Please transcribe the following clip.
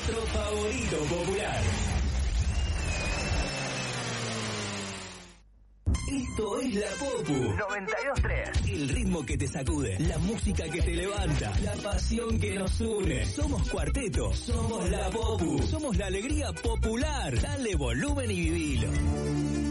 nuestro favorito popular. Esto es La Popu 92.3. El ritmo que te sacude, la música que te levanta, la pasión que nos une. Somos Cuarteto, somos La Popu, somos la alegría popular. Dale volumen y vivilo.